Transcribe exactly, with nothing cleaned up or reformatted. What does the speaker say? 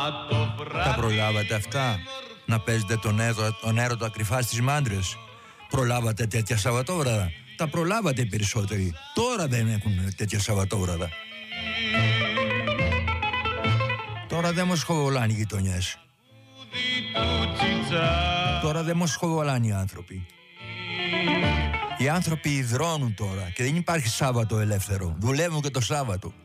Τα προλάβατε αυτά? Να παίζετε τον, έδω, τον έρωτα κρυφά στις μάντρες? Προλάβατε τέτοια Σαββατόβραδα? Τα προλάβατε οι περισσότεροι. Τώρα δεν έχουν τέτοια Σαββατόβραδα. Τώρα δεν μας σχοβολάνε οι γειτονιές. Τώρα δεν μας σχοβολάνε οι άνθρωποι. Οι άνθρωποι υδρώνουν τώρα και δεν υπάρχει Σάββατο ελεύθερο. Δουλεύουν και το Σάββατο.